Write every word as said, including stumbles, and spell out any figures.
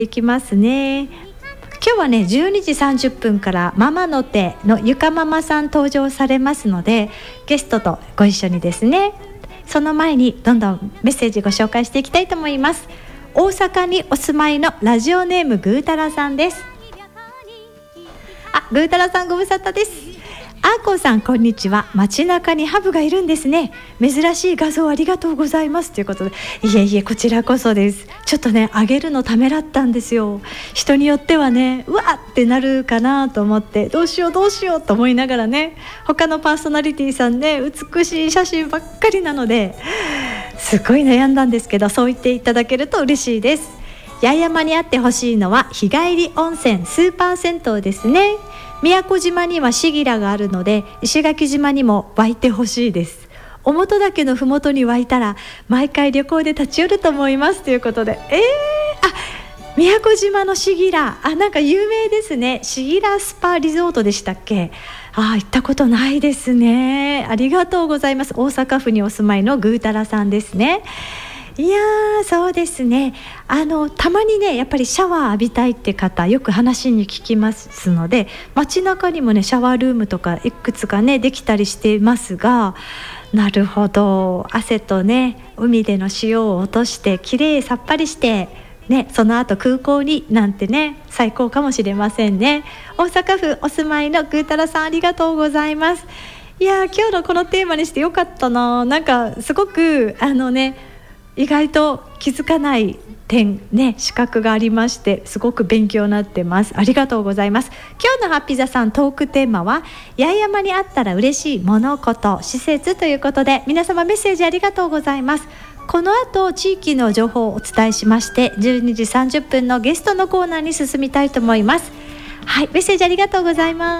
いきますね。今日はねじゅうにじさんじゅっぷんからママの手のゆかママさん登場されますので、ゲストとご一緒にですね、その前にどんどんメッセージご紹介していきたいと思います。大阪にお住まいのラジオネームぐーたらさんです。あ、ぐーたらさんご無沙汰です。あーこさんこんにちは。街中にハブがいるんですね。珍しい画像ありがとうございますということで、いえいえこちらこそです。ちょっとねあげるのためらったんですよ。人によってはねうわってなるかなと思って、どうしようどうしようと思いながらね、他のパーソナリティさんね美しい写真ばっかりなのですごい悩んだんですけど、そう言っていただけると嬉しいです。八重山にあってほしいのは日帰り温泉スーパー銭湯ですね。宮古島にはシギラがあるので、石垣島にも湧いてほしいです。尾本岳のふもとに湧いたら毎回旅行で立ち寄ると思いますということで、えー、あ、宮古島のシギラ、あ、なんか有名ですね。シギラスパリゾートでしたっけ。あ、行ったことないですね。ありがとうございます。大阪府にお住まいのぐーたらさんですね。いやー、そうですね。あのたまにねやっぱりシャワー浴びたいって方よく話に聞きますので、街中にもねシャワールームとかいくつかねできたりしていますが、なるほど、汗とね海での塩を落としてきれいさっぱりしてね、その後空港になんてね最高かもしれませんね。大阪府お住まいのぐーたらさんありがとうございます。いやー、今日のこのテーマにしてよかったな。なんかすごくあのね意外と気づかない点ね資格がありまして、すごく勉強になってます。ありがとうございます。今日のハッピーザさんトークテーマは八重山にあったら嬉しい物事施設ということで、皆様メッセージありがとうございます。この後地域の情報をお伝えしまして、じゅうにじさんじゅっぷんのゲストのコーナーに進みたいと思います。はい、メッセージありがとうございます。